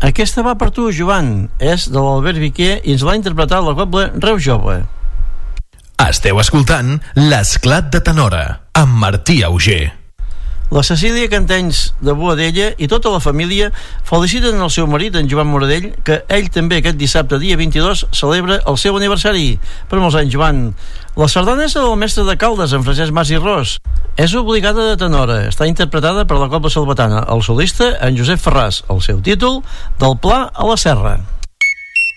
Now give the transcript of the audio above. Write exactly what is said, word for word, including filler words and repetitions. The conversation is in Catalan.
Aquesta va per tu, Joan. És de l'Albert Viquer i ens l'ha interpretat la Cobla Reus Jove. Esteu escoltant l'Esclat de Tenora amb Martí Auger. La Cecília Cantenys de Boadella i tota la família feliciten el seu marit, en Joan Moradell, que ell també aquest dissabte, dia vint-i-dos, celebra el seu aniversari. Per molts anys, Joan. La sardana és del mestre de Caldes, en Francesc Mas i Ros. És obligada de tenora. Està interpretada per la Cobla Salvatana. El solista, en Josep Ferràs. El seu títol, Del Pla a la Serra.